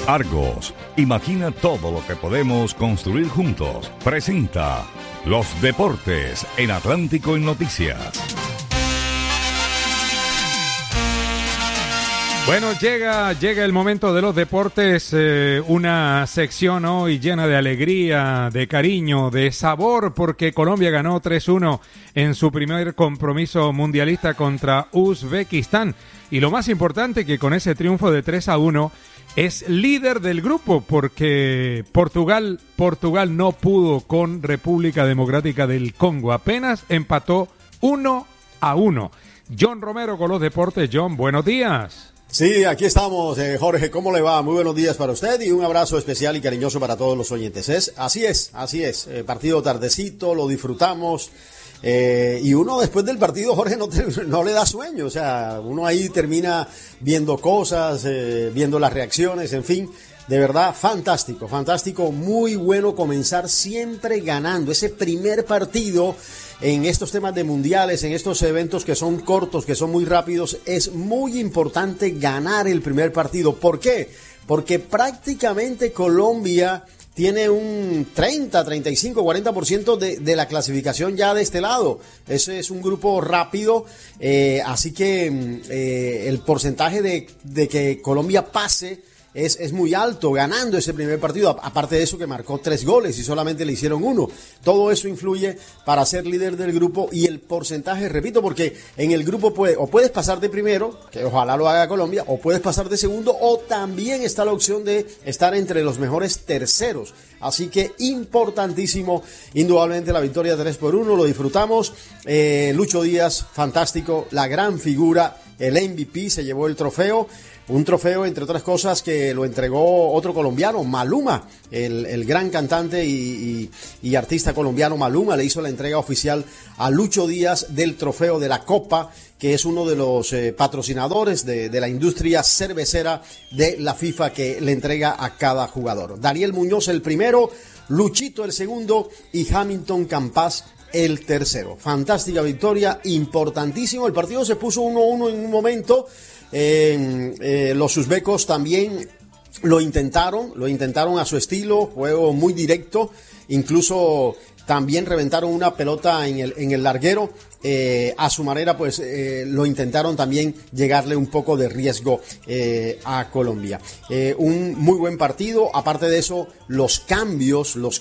Argos, imagina todo lo que podemos construir juntos. Presenta Los Deportes en Atlántico en Noticias. Bueno, llega el momento de los deportes, una sección hoy llena de alegría, de cariño, de sabor, porque Colombia ganó 3-1 en su primer compromiso mundialista contra Uzbekistán. Y lo más importante, que con ese triunfo de 3-1 es líder del grupo, porque Portugal no pudo con República Democrática del Congo, apenas empató 1-1. John Romero con los deportes. John, buenos días. Sí, aquí estamos, Jorge, ¿cómo le va? Muy buenos días para usted y un abrazo especial y cariñoso para todos los oyentes. Así es, partido tardecito, lo disfrutamos, y uno después del partido, Jorge, no le da sueño, o sea, uno ahí termina viendo cosas, viendo las reacciones, en fin. De verdad, fantástico, muy bueno comenzar siempre ganando ese primer partido en estos temas de mundiales, en estos eventos que son cortos, que son muy rápidos. Es muy importante ganar el primer partido. ¿Por qué? Porque prácticamente Colombia tiene un 30, 35, 40% de la clasificación ya de este lado. Ese es un grupo rápido, así que el porcentaje de que Colombia pase es muy alto, ganando ese primer partido, aparte de eso que marcó 3 goles y solamente le hicieron 1. Todo eso influye para ser líder del grupo y el porcentaje, repito, porque en el grupo puedes pasar de primero, que ojalá lo haga Colombia, o puedes pasar de segundo, o también está la opción de estar entre los mejores terceros. Así que importantísimo, indudablemente la victoria 3-1, lo disfrutamos. Lucho Díaz, fantástico, la gran figura, el MVP, se llevó el trofeo. Un trofeo, entre otras cosas, que lo entregó otro colombiano, Maluma, el gran cantante y artista colombiano Maluma, le hizo la entrega oficial a Lucho Díaz del trofeo de la Copa, que es uno de los patrocinadores de la industria cervecera de la FIFA, que le entrega a cada jugador. Daniel Muñoz el primero, Luchito el segundo y Hamilton Campas el tercero. Fantástica victoria, importantísimo. El partido se puso 1-1 en un momento. Los uzbecos también lo intentaron a su estilo, juego muy directo, incluso también reventaron una pelota en el larguero. A su manera, pues lo intentaron también llegarle un poco de riesgo a Colombia. Un muy buen partido. Aparte de eso, los cambios, los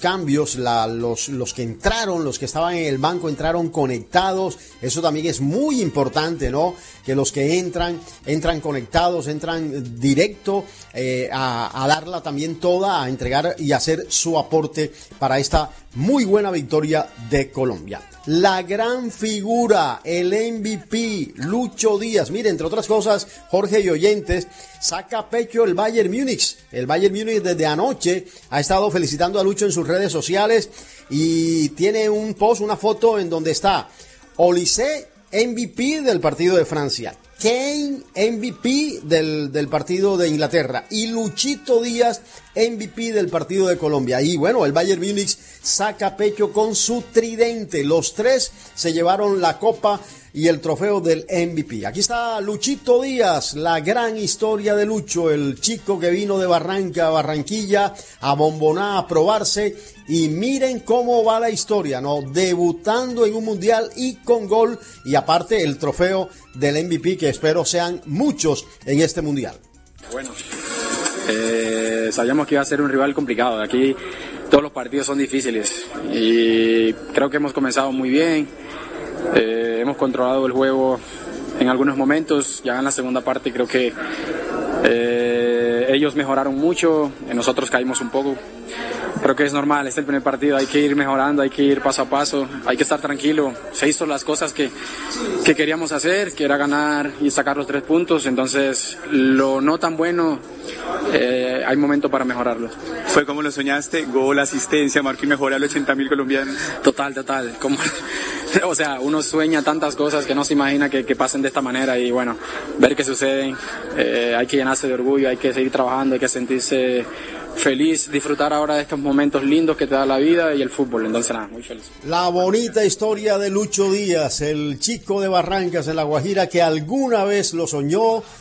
que entraron, los que estaban en el banco entraron conectados. Eso también es muy importante, ¿no? Que los que entran conectados, entran directo a darla también toda, a entregar y hacer su aporte para esta muy buena victoria de Colombia. La gran figura, el MVP, Lucho Díaz. Mire, entre otras cosas, Jorge y oyentes, saca pecho el Bayern Múnich. El Bayern Múnich desde anoche ha estado felicitando a Lucho en sus redes sociales y tiene un post, una foto en donde está Olise, MVP del partido de Francia, Kane, MVP del partido de Inglaterra, y Luchito Díaz, MVP del partido de Colombia. Y bueno, el Bayern Múnich saca pecho con su tridente. Los tres se llevaron la copa y el trofeo del MVP. Aquí está Luchito Díaz, la gran historia de Lucho, el chico que vino de Barranquilla, a Bomboná a probarse, y miren cómo va la historia, ¿no? Debutando en un mundial y con gol, y aparte el trofeo del MVP, que espero sean muchos en este mundial. Bueno, sabíamos que iba a ser un rival complicado. Aquí todos los partidos son difíciles y creo que hemos comenzado muy bien. Hemos controlado el juego en algunos momentos. Ya en la segunda parte creo que ellos mejoraron mucho, nosotros caímos un poco. Creo que es normal, es el primer partido, hay que ir mejorando, hay que ir paso a paso, hay que estar tranquilo. Se hizo las cosas que queríamos hacer, que era ganar y sacar los 3 puntos, entonces lo no tan bueno, hay momento para mejorarlo. ¿Fue como lo soñaste? Gol, asistencia, marco y mejora a los 80.000 colombianos. Total. O sea, uno sueña tantas cosas que no se imagina que pasen de esta manera, y bueno, ver que suceden, hay que llenarse de orgullo, hay que seguir trabajando, hay que sentirse feliz, disfrutar ahora de estos momentos lindos que te da la vida y el fútbol. Entonces nada, muy feliz. La bonita historia de Lucho Díaz, el chico de Barrancas en La Guajira, que alguna vez lo soñó,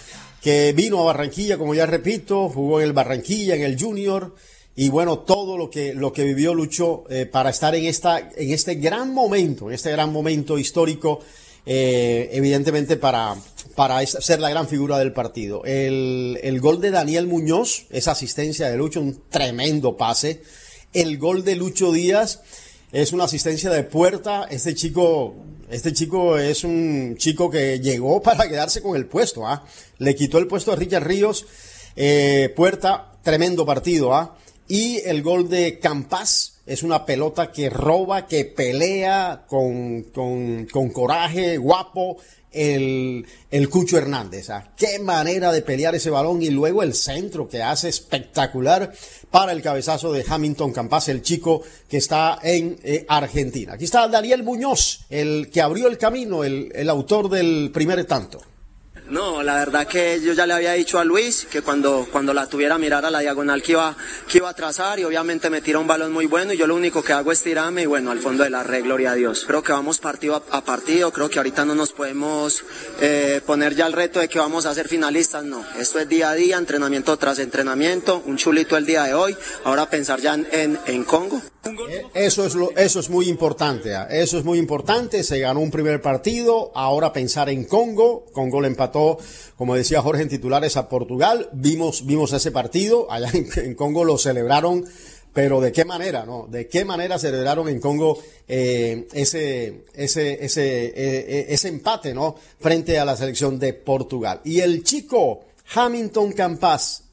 que vino a Barranquilla, como ya repito, jugó en el Barranquilla, en el Junior, y bueno, todo lo que vivió Lucho para estar en este gran momento histórico, evidentemente para ser la gran figura del partido. El gol de Daniel Muñoz, esa asistencia de Lucho, un tremendo pase. El gol de Lucho Díaz es una asistencia de puerta. Este chico es un chico que llegó para quedarse con el puesto, le quitó el puesto a Richard Ríos. Puerta, tremendo partido, y el gol de Campas es una pelota que roba, que pelea con coraje, guapo, el Cucho Hernández. Qué manera de pelear ese balón, y luego el centro que hace espectacular para el cabezazo de Hamilton Campas, el chico que está en Argentina. Aquí está Daniel Muñoz, el que abrió el camino, el autor del primer tanto. No, la verdad que yo ya le había dicho a Luis que cuando la tuviera mirar a la diagonal que iba a trazar, y obviamente me tira un balón muy bueno y yo lo único que hago es tirarme y bueno, al fondo de la red, gloria a Dios. Creo que vamos partido a partido, creo que ahorita no nos podemos poner ya el reto de que vamos a ser finalistas, no. Esto es día a día, entrenamiento tras entrenamiento, un chulito el día de hoy, ahora pensar ya en Congo. Eso es muy importante, eso es muy importante. Se ganó un primer partido, ahora pensar en Congo. Congo le empató, como decía Jorge, en titulares a Portugal. Vimos ese partido, allá en Congo lo celebraron, pero ¿de qué manera, no? ¿De qué manera celebraron en Congo ese empate, no? Frente a la selección de Portugal. Y el chico Hamilton Campas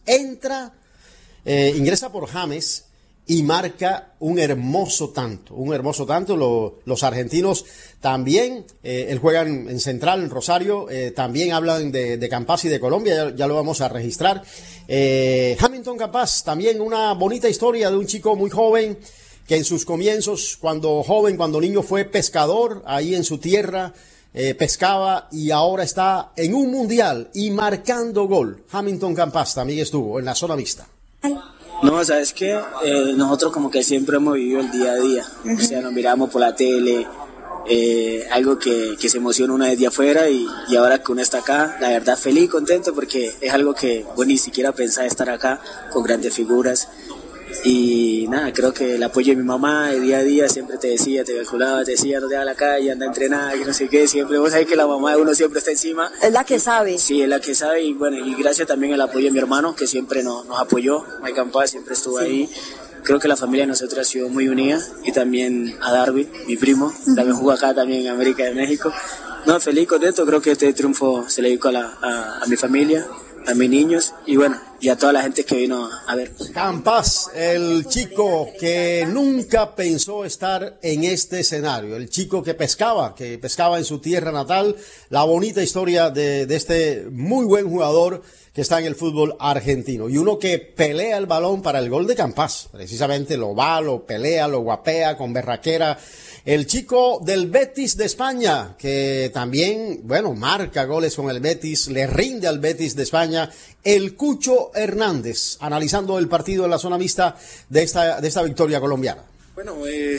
ingresa por James y marca un hermoso tanto. Los argentinos también, él juega en Central, en Rosario, también hablan de Campas y de Colombia, ya lo vamos a registrar. Hamilton Campas, también una bonita historia de un chico muy joven, que en sus comienzos, cuando niño, fue pescador, ahí en su tierra, pescaba, y ahora está en un mundial y marcando gol. Hamilton Campas también estuvo en la zona mixta. No, sabes que nosotros como que siempre hemos vivido el día a día, o sea, nos miramos por la tele, algo que se emociona una vez de afuera, y ahora que uno está acá, la verdad feliz, contento, porque es algo que ni siquiera pensaba estar acá con grandes figuras. Y nada, creo que el apoyo de mi mamá de día a día siempre te calculaba, te decía no te vas a la calle, anda a entrenar, que no sé qué, siempre, vos sabés que la mamá de uno siempre está encima. Es la que sabe. Sí, es la que sabe, y bueno, y gracias también al apoyo de mi hermano, que siempre nos apoyó. Mike Campas siempre estuvo ahí. Creo que la familia de nosotros ha sido muy unida, y también a Darby, mi primo, también jugó acá también en América de México. No, feliz, contento, creo que este triunfo se le dedicó a mi familia, a mis niños, y bueno, y a toda la gente que vino a ver. Campas, el chico que nunca pensó estar en este escenario, el chico que pescaba en su tierra natal, la bonita historia de este muy buen jugador que está en el fútbol argentino, y uno que pelea el balón para el gol de Campas, precisamente lo pelea, lo guapea con berraquera. El chico del Betis de España, que también, marca goles con el Betis, le rinde al Betis de España, el Cucho Hernández, analizando el partido en la zona mixta de esta victoria colombiana. Bueno,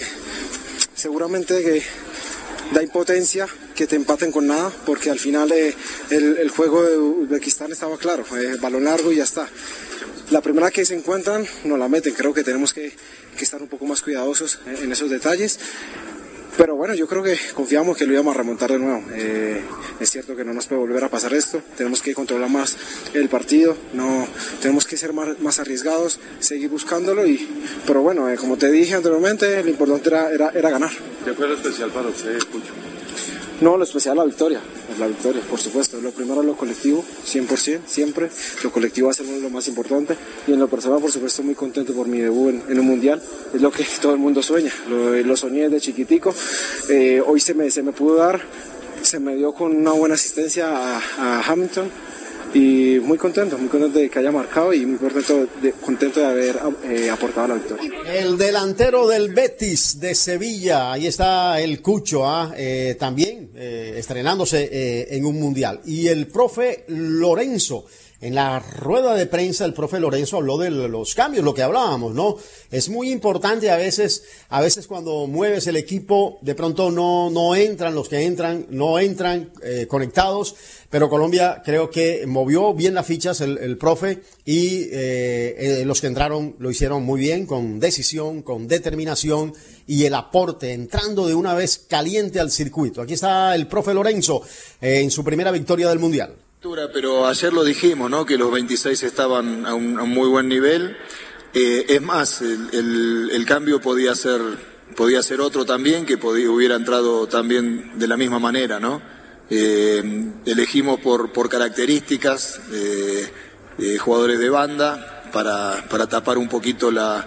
seguramente que da impotencia que te empaten con nada, porque al final el juego de Uzbekistán estaba claro, balón largo y ya está. La primera que se encuentran no la meten, creo que tenemos que estar un poco más cuidadosos en esos detalles. Pero bueno, yo creo que confiamos que lo íbamos a remontar de nuevo. Es cierto que no nos puede volver a pasar esto, tenemos que controlar más el partido, tenemos que ser más arriesgados, seguir buscándolo, pero bueno, como te dije anteriormente, lo importante era ganar. ¿Qué fue lo especial para usted, Pucho? No, lo especial la victoria, por supuesto. Lo primero es lo colectivo, 100%, siempre. Lo colectivo va a ser lo más importante. Y en lo personal, por supuesto, muy contento por mi debut en un mundial. Es lo que todo el mundo sueña. Lo soñé desde chiquitico. Hoy se me pudo dar, se me dio con una buena asistencia a Hamilton. Y muy contento de que haya marcado, y muy contento de haber aportado la victoria. El delantero del Betis de Sevilla, ahí está el Cucho, también estrenándose en un mundial. Y el profe Lorenzo, En la rueda de prensa el profe Lorenzo habló de los cambios, lo que hablábamos, ¿no? Es muy importante a veces cuando mueves el equipo, de pronto no entran los que entran, no entran conectados, pero Colombia creo que movió bien las fichas el profe y los que entraron lo hicieron muy bien, con decisión, con determinación y el aporte, entrando de una vez caliente al circuito. Aquí está el profe Lorenzo en su primera victoria del Mundial. Pero ayer lo dijimos, ¿no? Que los 26 estaban a un muy buen nivel. Es más, el cambio podía ser otro también, que hubiera entrado también de la misma manera, ¿no? Elegimos por características jugadores de banda para tapar un poquito la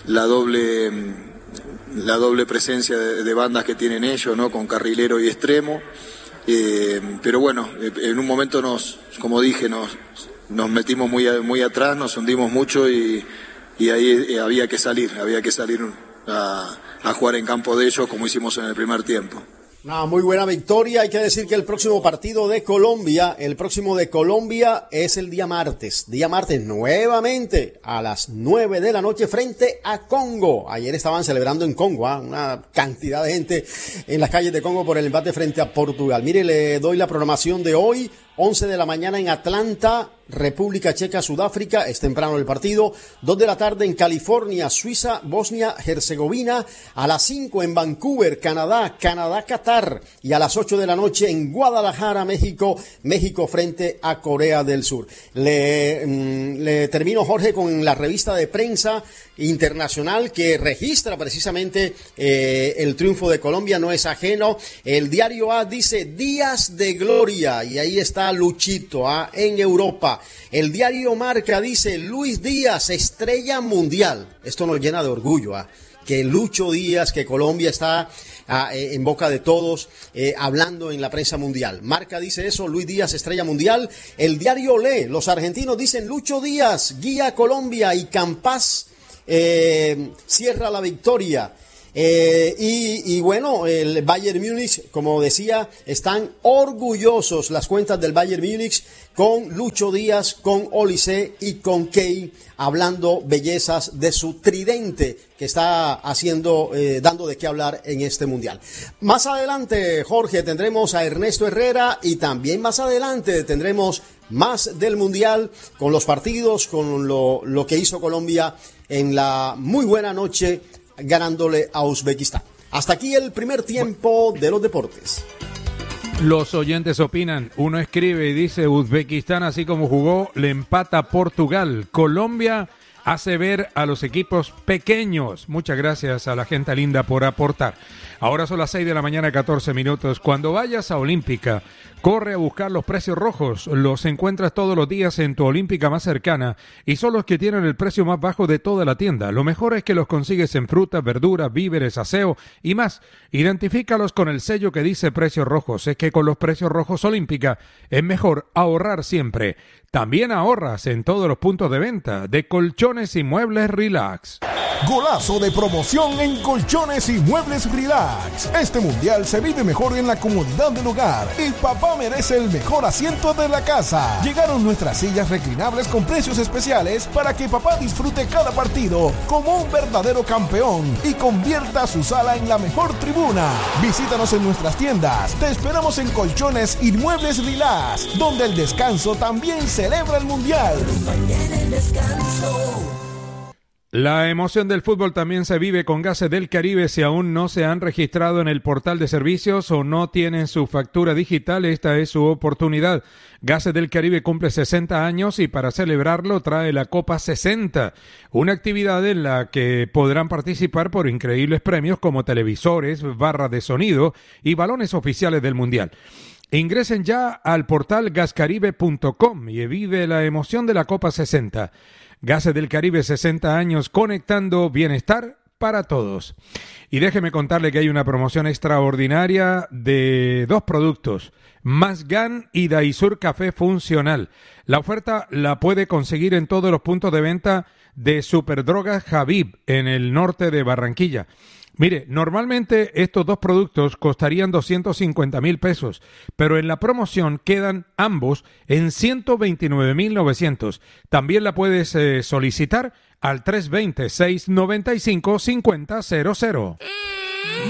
doble presencia de bandas que tienen ellos, ¿no? Con carrilero y extremo. Pero bueno, en un momento como dije, nos metimos muy atrás, nos hundimos mucho y ahí había que salir a jugar en campo de ellos como hicimos en el primer tiempo. Una muy buena victoria. Hay que decir que el próximo de Colombia es el día martes nuevamente a las 9 de la noche frente a Congo. Ayer estaban celebrando en Congo, una cantidad de gente en las calles de Congo por el empate frente a Portugal. Mire, le doy la programación de hoy. 11 de la mañana en Atlanta, República Checa, Sudáfrica, es temprano el partido. 2 de la tarde en California, Suiza, Bosnia, Herzegovina. A las 5 en Vancouver, Canadá, Qatar. Y a las 8 de la noche en Guadalajara, México frente a Corea del Sur. Le termino, Jorge, con la revista de prensa internacional que registra precisamente el triunfo de Colombia, no es ajeno. El diario A dice días de gloria y ahí está Luchito en Europa. El diario Marca dice Luis Díaz, estrella mundial. Esto nos llena de orgullo, que Lucho Díaz, que Colombia está en boca de todos, hablando en la prensa mundial. Marca dice eso, Luis Díaz, estrella mundial. El diario Le, los argentinos dicen Lucho Díaz, guía a Colombia y Campas cierra la victoria. Y bueno, el Bayern Múnich, como decía, están orgullosos las cuentas del Bayern Múnich con Lucho Díaz, con Olise y con Key, hablando bellezas de su tridente que está dando de qué hablar en este mundial. Más adelante, Jorge, tendremos a Ernesto Herrera y también más adelante tendremos más del mundial con los partidos, con lo que hizo Colombia en la muy buena noche ganándole a Uzbekistán. Hasta aquí el primer tiempo de los deportes. Los oyentes opinan. Uno escribe y dice: Uzbekistán, así como jugó, le empata a Portugal. Colombia hace ver a los equipos pequeños. Muchas gracias a la gente linda por aportar. Ahora son las 6 de la mañana, 14 minutos. Cuando vayas a Olímpica, corre a buscar los precios rojos. Los encuentras todos los días en tu Olímpica más cercana y son los que tienen el precio más bajo de toda la tienda. Lo mejor es que los consigues en frutas, verduras, víveres, aseo y más. Identifícalos con el sello que dice precios rojos. Es que con los precios rojos Olímpica es mejor ahorrar siempre. También ahorras en todos los puntos de venta de Colchones y Muebles Relax. Golazo de promoción en Colchones y Muebles Relax. Este mundial se vive mejor en la comodidad del hogar. El papá merece el mejor asiento de la casa. Llegaron nuestras sillas reclinables con precios especiales para que papá disfrute cada partido como un verdadero campeón y convierta su sala en la mejor tribuna. Visítanos en nuestras tiendas. Te esperamos en Colchones y Muebles Relax, donde el descanso también celebra el mundial. La emoción del fútbol también se vive con Gases del Caribe. Si aún no se han registrado en el portal de servicios o no tienen su factura digital, esta es su oportunidad. Gases del Caribe cumple 60 años y para celebrarlo trae la Copa 60, una actividad en la que podrán participar por increíbles premios como televisores, barra de sonido y balones oficiales del Mundial. Ingresen ya al portal gascaribe.com y vive la emoción de la Copa 60. Gases del Caribe, 60 años conectando bienestar para todos. Y déjeme contarle que hay una promoción extraordinaria de 2 productos, Masgan y Daisur Café Funcional. La oferta la puede conseguir en todos los puntos de venta de Superdrogas Habib en el norte de Barranquilla. Mire, normalmente estos dos productos costarían 250,000 pesos, pero en la promoción quedan ambos en 129,900. También la puedes solicitar al 320-695-5000.